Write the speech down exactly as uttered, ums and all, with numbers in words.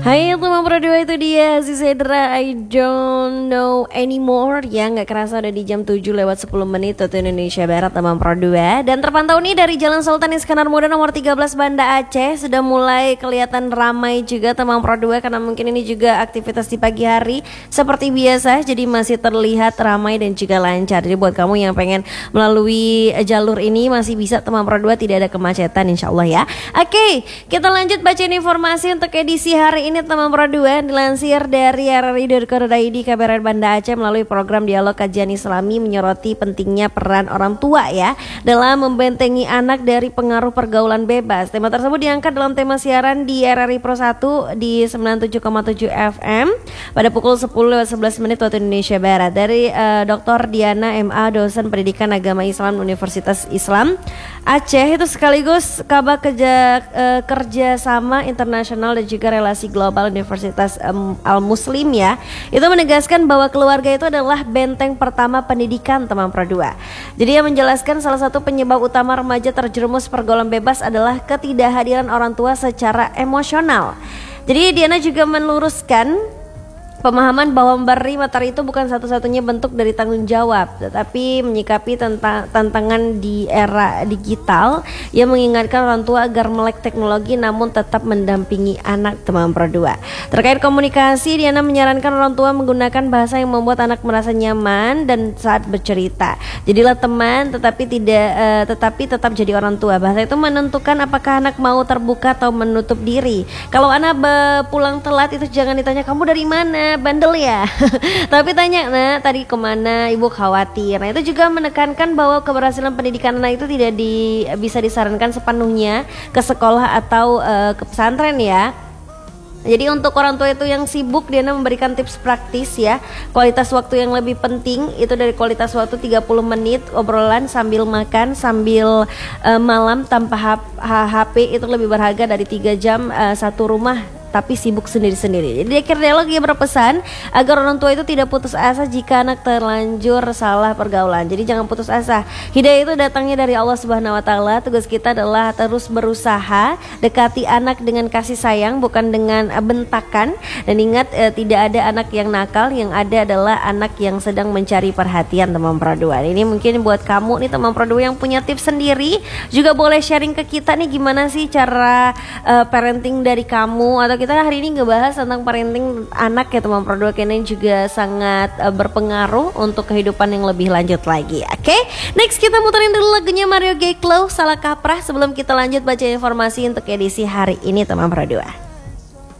Hai teman Pro dua, itu dia si Sedra I don't know anymore. Ya gak kerasa udah di jam tujuh lewat sepuluh menit waktu Indonesia Barat teman Pro dua. Dan terpantau nih dari Jalan Sultan Iskandar Muda nomor tiga belas Banda Aceh. Sudah mulai kelihatan ramai juga teman Pro dua, karena mungkin ini juga aktivitas di pagi hari seperti biasa. Jadi masih terlihat ramai dan juga lancar. Jadi buat kamu yang pengen melalui jalur ini masih bisa teman Pro dua, tidak ada kemacetan insya Allah ya. Oke, kita lanjut bacain informasi untuk edisi hari ini. Ini teman Pro dua, dilansir dari r r i titik co titik i d K B R Banda Aceh melalui program Dialog Kajian Islami menyoroti pentingnya peran orang tua ya dalam membentengi anak dari pengaruh pergaulan bebas. Tema tersebut diangkat dalam tema siaran di R R I Pro satu di sembilan puluh tujuh koma tujuh F M pada pukul sepuluh lewat sebelas menit waktu Indonesia Barat dari uh, Doktor Diana M A, dosen pendidikan agama Islam Universitas Islam Aceh, itu sekaligus kabak kerja uh, kerjasama internasional dan juga relasi global Universitas um, Al-Muslim ya. Itu menegaskan bahwa keluarga itu adalah benteng pertama pendidikan teman Pro dua. Jadi yang menjelaskan salah satu penyebab utama remaja terjerumus pergaulan bebas adalah ketidakhadiran orang tua secara emosional. Jadi Diana juga meluruskan pemahaman bahwa memberi materi itu bukan satu-satunya bentuk dari tanggung jawab, tetapi menyikapi tentang tantangan di era digital yang mengingatkan orang tua agar melek teknologi namun tetap mendampingi anak teman Pro dua. Terkait komunikasi, Diana menyarankan orang tua menggunakan bahasa yang membuat anak merasa nyaman dan saat bercerita. Jadilah teman tetapi tidak uh, tetapi tetap jadi orang tua. Bahasa itu menentukan apakah anak mau terbuka atau menutup diri. Kalau anak pulang telat itu jangan ditanya kamu dari mana, bandel ya. Tapi tanya, nah tadi kemana, ibu khawatir. Nah itu juga menekankan bahwa keberhasilan pendidikan anak itu tidak di, bisa disarankan sepenuhnya ke sekolah atau uh, ke pesantren ya. Jadi untuk orang tua itu yang sibuk, Diana memberikan tips praktis ya. Kualitas waktu yang lebih penting itu dari kualitas waktu tiga puluh menit obrolan sambil makan, sambil uh, malam tanpa H P itu lebih berharga dari tiga jam uh, satu rumah tapi sibuk sendiri-sendiri. Jadi akhir dialog ia berpesan agar orang tua itu tidak putus asa jika anak terlanjur salah pergaulan. Jadi jangan putus asa. Hidayah itu datangnya dari Allah Subhanahu wa taala. Tugas kita adalah terus berusaha dekati anak dengan kasih sayang, bukan dengan bentakan. Dan ingat eh, tidak ada anak yang nakal, yang ada adalah anak yang sedang mencari perhatian teman Pro dua. Ini mungkin buat kamu nih teman Pro dua yang punya tips sendiri, juga boleh sharing ke kita nih gimana sih cara uh, parenting dari kamu, atau kita hari ini ngebahas tentang parenting anak ya teman Pro dua, karena juga sangat uh, berpengaruh untuk kehidupan yang lebih lanjut lagi. Oke, okay? Next kita muterin dulu lagunya Mario Geklo, Salah Kaprah, sebelum kita lanjut baca informasi untuk edisi hari ini teman Pro dua.